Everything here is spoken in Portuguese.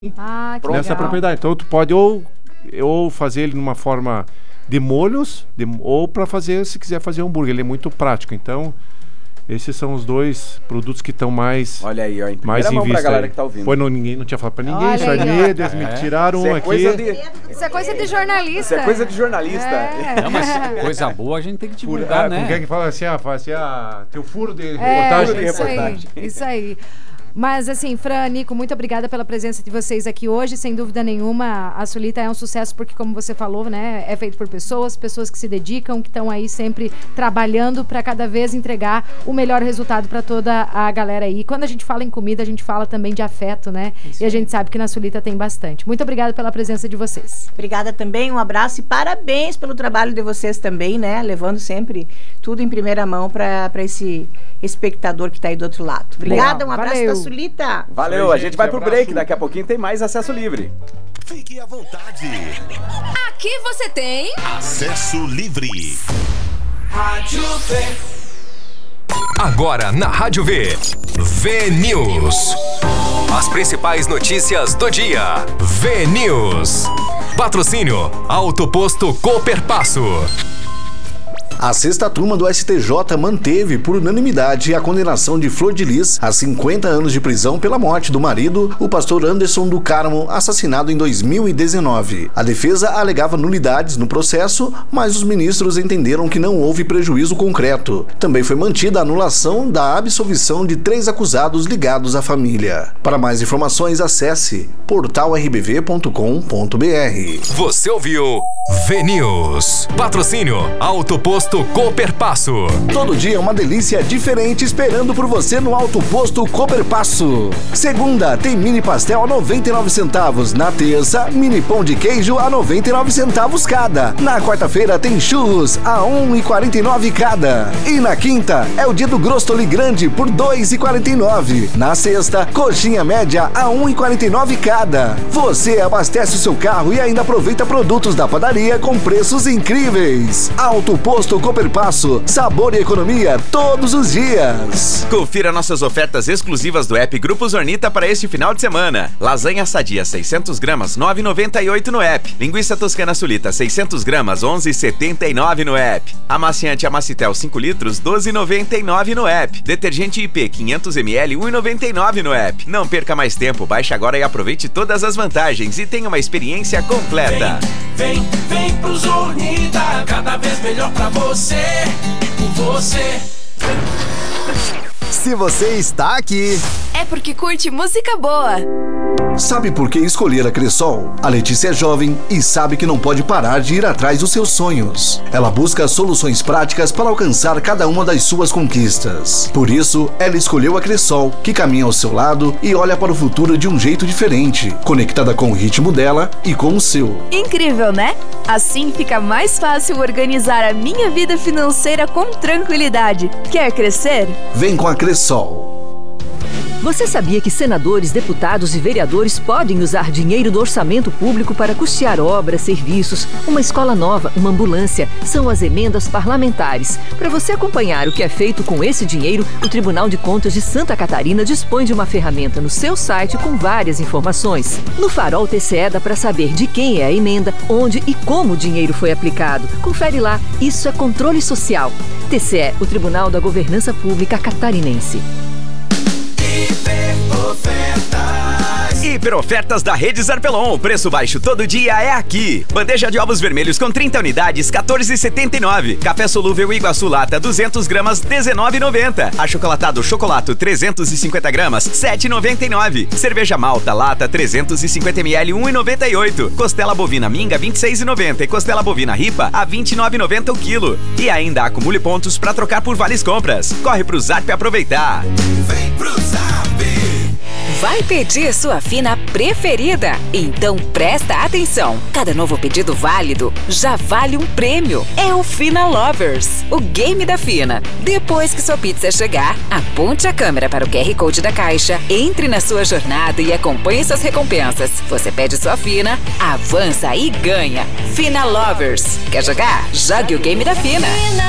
nessa propriedade. Então tu pode ou fazer ele numa forma de molhos, ou para fazer, se quiser fazer hambúrguer. Ele é muito prático. Então, esses são os dois produtos que estão mais. Olha aí, ó, em mais primeira em mão vista. Pra galera que tá ouvindo. Foi, ninguém não tinha falado pra ninguém. Isso aí, eles me tiraram aqui. Isso é coisa de jornalista. Isso é coisa de jornalista. Não, mas coisa boa a gente tem que divulgar, né? Quem é que fala assim, teu furo de reportagem. Isso aí. Mas assim, Fran, Nico, muito obrigada pela presença de vocês aqui hoje. Sem dúvida nenhuma, a Sulita é um sucesso porque, como você falou, né, é feito por pessoas que se dedicam, que estão aí sempre trabalhando para cada vez entregar o melhor resultado para toda a galera aí. Quando a gente fala em comida, a gente fala também de afeto, né? Isso. E a gente sabe que na Sulita tem bastante. Muito obrigada pela presença de vocês. Obrigada também, um abraço e parabéns pelo trabalho de vocês também, né? Levando sempre tudo em primeira mão para esse espectador que está aí do outro lado. Obrigada, um abraço da Sulita. Valeu, a gente vai pro break, daqui a pouquinho tem mais acesso livre. Fique à vontade. Aqui você tem acesso livre. Rádio V. Agora na Rádio V, V-News. As principais notícias do dia. V-News. Patrocínio Auto Posto Cooperpasso. A sexta turma do STJ manteve, por unanimidade, a condenação de Flor de Lis a 50 anos de prisão pela morte do marido, o pastor Anderson do Carmo, assassinado em 2019. A defesa alegava nulidades no processo, mas os ministros entenderam que não houve prejuízo concreto. Também foi mantida a anulação da absolvição de 3 acusados ligados à família. Para mais informações, acesse portalrbv.com.br. Você ouviu V-News. Patrocínio Auto Posto Cooperpasso. Todo dia uma delícia diferente esperando por você no Auto Posto Cooperpasso. Segunda, tem mini pastel a 99 centavos. Na terça, mini pão de queijo a 99 centavos cada. Na quarta-feira tem churros a 1,49 cada. E na quinta, é o dia do Grostoli Grande por 2,49. Na sexta, coxinha média a 1,49 cada. Você abastece o seu carro e ainda aproveita produtos da padaria com preços incríveis. Auto Posto Cooperpasso, sabor e economia todos os dias. Confira nossas ofertas exclusivas do app Grupo Zornita para este final de semana. Lasanha sadia 600 gramas, 9,98 no app. Linguiça toscana sulita 600 gramas, 11,79 no app. Amaciante Amacitel 5 litros, 12,99 no app. Detergente IP 500 ml, 1,99 no app. Não perca mais tempo, baixe agora e aproveite todas as vantagens e tenha uma experiência completa. Vem pro Zornita, cada vez melhor pra você e por você. Se você está aqui, é porque curte música boa. Sabe por que escolher a Cressol? A Letícia é jovem e sabe que não pode parar de ir atrás dos seus sonhos. Ela busca soluções práticas para alcançar cada uma das suas conquistas. Por isso, ela escolheu a Cressol, que caminha ao seu lado e olha para o futuro de um jeito diferente, conectada com o ritmo dela e com o seu. Incrível, né? Assim fica mais fácil organizar a minha vida financeira com tranquilidade. Quer crescer? Vem com a Cressol. Você sabia que senadores, deputados e vereadores podem usar dinheiro do orçamento público para custear obras, serviços, uma escola nova, uma ambulância? São as emendas parlamentares. Para você acompanhar o que é feito com esse dinheiro, o Tribunal de Contas de Santa Catarina dispõe de uma ferramenta no seu site com várias informações. No Farol TCE dá para saber de quem é a emenda, onde e como o dinheiro foi aplicado. Confere lá, isso é controle social. TCE, o Tribunal da Governança Pública Catarinense. Hiperofertas da Rede Zarpelon. Preço baixo todo dia é aqui. Bandeja de ovos vermelhos com 30 unidades, 14,79. Café solúvel Iguaçu Lata, 200 gramas, 19,90. Achocolatado Chocolato, 350 gramas, 7,99. Cerveja Malta Lata, 350 ml, 1,98. Costela bovina Minga, 26,90. E costela bovina Ripa, a 29,90 o quilo. E ainda acumule pontos para trocar por várias compras. Corre pro Zap aproveitar. Vem pro Zap! Vai pedir sua fina preferida? Então presta atenção. Cada novo pedido válido já vale um prêmio. É o Fina Lovers, o game da Fina. Depois que sua pizza chegar, aponte a câmera para o QR Code da caixa, entre na sua jornada e acompanhe suas recompensas. Você pede sua Fina, avança e ganha. Fina Lovers. Quer jogar? Jogue o game da Fina.